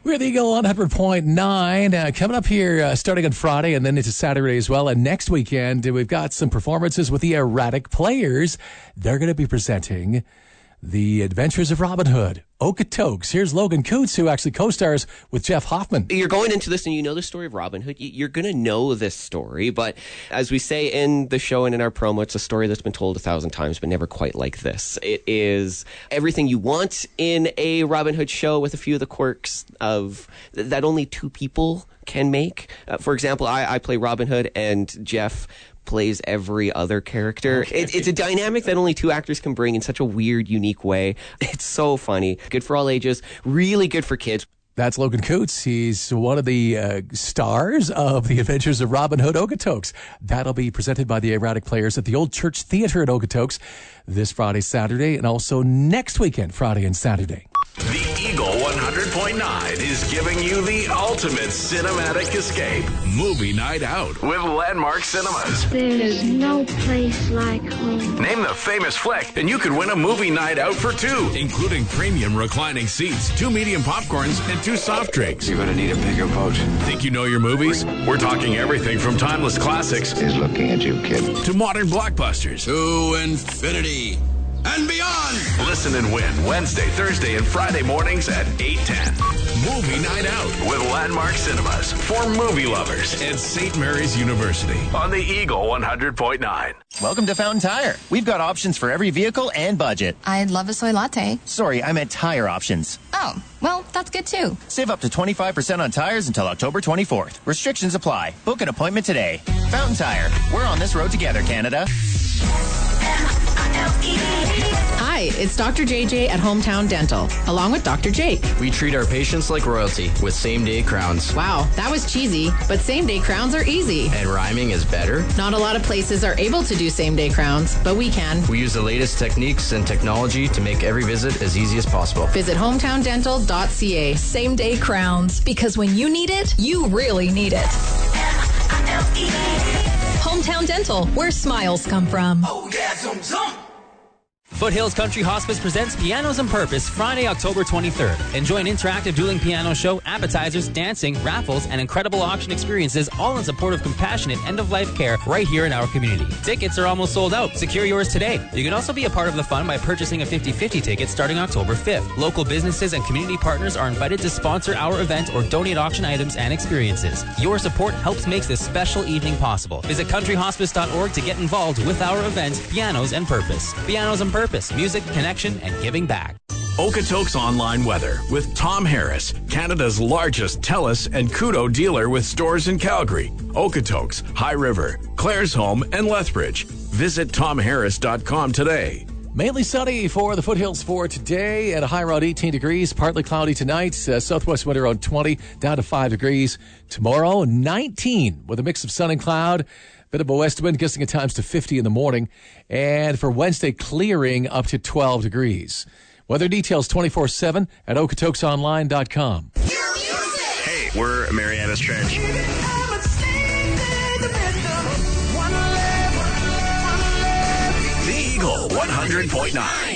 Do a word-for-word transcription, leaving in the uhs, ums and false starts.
We're the Eagle one hundred point nine. Uh, coming up here uh, starting on Friday and then into Saturday as well. And next weekend, uh, we've got some performances with the Erratic Players. They're going to be presenting The Adventures of Robin Hood, Okotoks. Here's Logan Coots, who actually co-stars with Jeff Hoffman. You're going into this and you know the story of Robin Hood. You're going to know this story. But as we say in the show and in our promo, it's a story that's been told a thousand times, but never quite like this. It is everything you want in a Robin Hood show with a few of the quirks of that only two people can make. Uh, for example, I, I play Robin Hood and Jeff plays every other character. Okay. It, it's a dynamic that only two actors can bring in such a weird, unique way. It's so funny. Good for all ages. Really good for kids. That's Logan Coots. He's one of the uh, stars of The Adventures of Robin Hood, Okotoks. That'll be presented by the Erratic Players at the Old Church Theatre at Okotoks this Friday, Saturday, and also next weekend, Friday and Saturday. The Eagle one hundred point nine is giving you the ultimate cinematic escape. Movie night out with Landmark Cinemas. There's no place like home. Name the famous flick, and you could win a movie night out for two, including premium reclining seats, two medium popcorns, and two soft drinks. You're going to need a bigger boat. Think you know your movies? We're talking everything from timeless classics. He's looking at you, kid. To modern blockbusters. To infinity and beyond. Listen and win Wednesday, Thursday, and Friday mornings at eight ten. Movie Night Out with Landmark Cinemas for movie lovers and Saint Mary's University on the Eagle one hundred point nine. Welcome to Fountain Tire. We've got options for every vehicle and budget. I'd love a soy latte. Sorry, I meant tire options. Oh, well, that's good too. Save up to twenty-five percent on tires until October twenty-fourth. Restrictions apply. Book an appointment today. Fountain Tire. We're on this road together, Canada. Hi, it's Doctor J J at Hometown Dental, along with Doctor Jake. We treat our patients like royalty with same-day crowns. Wow, that was cheesy, but same-day crowns are easy. And rhyming is better. Not a lot of places are able to do same-day crowns, but we can. We use the latest techniques and technology to make every visit as easy as possible. Visit hometown dental dot c a. Same-day crowns, because when you need it, you really need it. Hometown Dental, where smiles come from. Oh, yeah, zoom, zoom. Foothills Country Hospice presents Pianos and Purpose Friday, October twenty-third. Enjoy an interactive dueling piano show, appetizers, dancing, raffles, and incredible auction experiences, all in support of compassionate end-of-life care right here in our community. Tickets are almost sold out. Secure yours today. You can also be a part of the fun by purchasing a fifty-fifty ticket starting October fifth. Local businesses and community partners are invited to sponsor our event or donate auction items and experiences. Your support helps make this special evening possible. Visit country hospice dot org to get involved with our event, Pianos and Purpose. Pianos and Purpose. Music, connection, and giving back. Okotoks Online Weather with Tom Harris, Canada's largest TELUS and Koodo dealer with stores in Calgary, Okotoks, High River, Claresholm, and Lethbridge. Visit tom harris dot com today. Mainly sunny for the Foothills for today at a high around eighteen degrees. Partly cloudy tonight. Uh, southwest wind around twenty, down to five degrees. Tomorrow, nineteen with a mix of sun and cloud. Bit of a west wind gusting at times to fifty in the morning. And for Wednesday, clearing up to twelve degrees. Weather details twenty-four seven at okotoks online dot com. Hey, we're Mariana's Trench. The Eagle one hundred point nine.